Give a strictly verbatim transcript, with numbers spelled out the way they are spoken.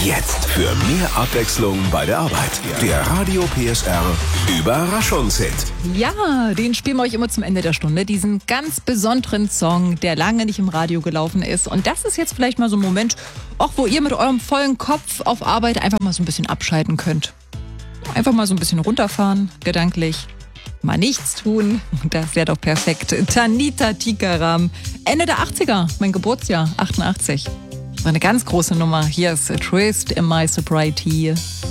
Jetzt für mehr Abwechslung bei der Arbeit. Der Radio P S R Überraschungshit. Ja, den spielen wir euch immer zum Ende der Stunde. Diesen ganz besonderen Song, der lange nicht im Radio gelaufen ist. Und das ist jetzt vielleicht mal so ein Moment, auch wo ihr mit eurem vollen Kopf auf Arbeit einfach mal so ein bisschen abschalten könnt. Einfach mal so ein bisschen runterfahren, gedanklich. Mal nichts tun. Das wäre doch perfekt. Tanita Tikaram. Ende der achtziger, mein Geburtsjahr, achtundachtzig. War eine ganz große Nummer. Hier ist A Twist in My Sobriety.